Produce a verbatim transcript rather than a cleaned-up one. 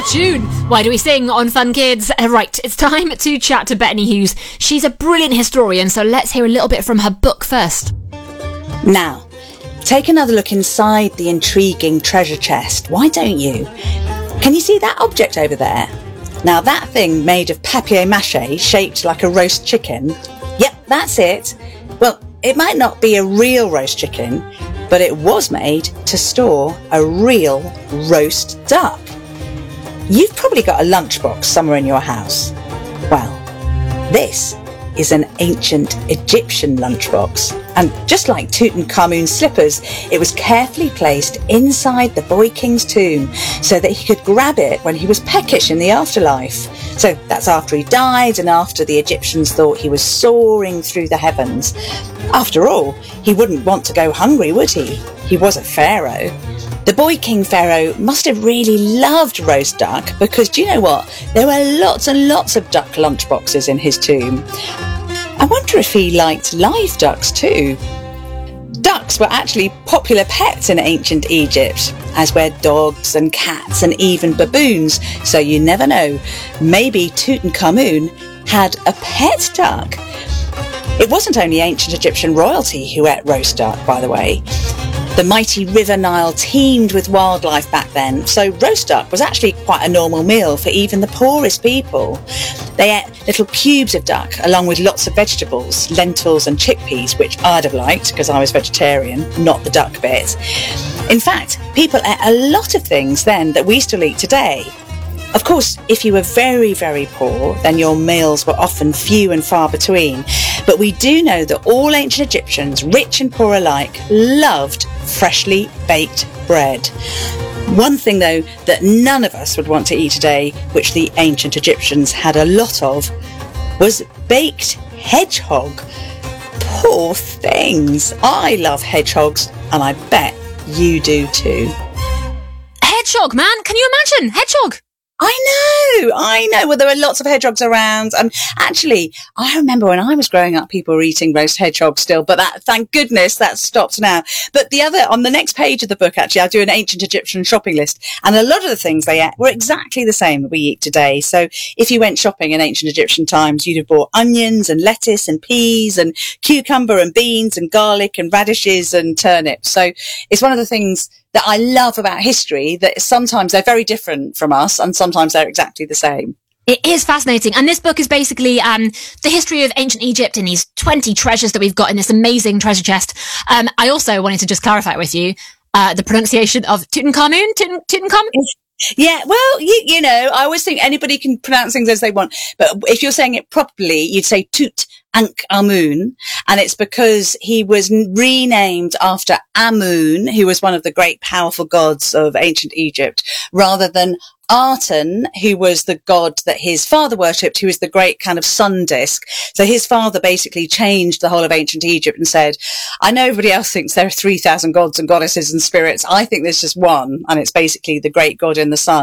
tune. Why do we sing on Fun Kids? Uh, right, it's time to chat to Bettany Hughes. She's a brilliant historian, so let's hear a little bit from her book first. Now, take another look inside the intriguing treasure chest. Why don't you? Can you see that object over there? Now, that thing made of papier-mâché, shaped like a roast chicken. Yep, that's it. Well, it might not be a real roast chicken, but it was made to store a real roast duck. You've probably got a lunchbox somewhere in your house. Well, this is an ancient Egyptian lunchbox. And just like Tutankhamun's slippers, it was carefully placed inside the boy king's tomb so that he could grab it when he was peckish in the afterlife. So that's after he died and after the Egyptians thought he was soaring through the heavens. After all, he wouldn't want to go hungry, would he? He was a pharaoh. The boy king pharaoh must have really loved roast duck because, do you know what? There were lots and lots of duck lunchboxes in his tomb. I wonder if he liked live ducks too. Ducks were actually popular pets in ancient Egypt, as were dogs and cats and even baboons, so you never know. Maybe Tutankhamun had a pet duck. It wasn't only ancient Egyptian royalty who ate roast duck, by the way. The mighty River Nile teemed with wildlife back then, so roast duck was actually quite a normal meal for even the poorest people. They ate little cubes of duck along with lots of vegetables, lentils and chickpeas, which I'd have liked because I was vegetarian, not the duck bit. In fact, people ate a lot of things then that we still eat today. Of course, if you were very, very poor, then your meals were often few and far between. But we do know that all ancient Egyptians, rich and poor alike, loved freshly baked bread. One thing, though, that none of us would want to eat today, which the ancient Egyptians had a lot of, was baked hedgehog. Poor things. I love hedgehogs, and I bet you do too. Hedgehog, man! Can you imagine? Hedgehog! I know, I know. Well, there are lots of hedgehogs around. And actually, I remember when I was growing up, people were eating roast hedgehogs still, but that, thank goodness, that's stopped now. But the other, on the next page of the book, actually, I do an ancient Egyptian shopping list. And a lot of the things they ate were exactly the same that we eat today. So if you went shopping in ancient Egyptian times, you'd have bought onions and lettuce and peas and cucumber and beans and garlic and radishes and turnips. So it's one of the things that I love about history, that sometimes they're very different from us and sometimes they're exactly the same. It is fascinating. And this book is basically um, the history of ancient Egypt and these twenty treasures that we've got in this amazing treasure chest. Um, I also wanted to just clarify with you uh, the pronunciation of Tutankhamun. Tut- Tutankhamun? Yeah, well, you, you know, I always think anybody can pronounce things as they want. But if you're saying it properly, you'd say Tut. Ankh-Amun, and it's because he was renamed after Amun, who was one of the great powerful gods of ancient Egypt, rather than Aten, who was the god that his father worshipped, who was the great kind of sun disk. So his father basically changed the whole of ancient Egypt and said, I know everybody else thinks there are three thousand gods and goddesses and spirits. I think there's just one, and it's basically the great god in the sun.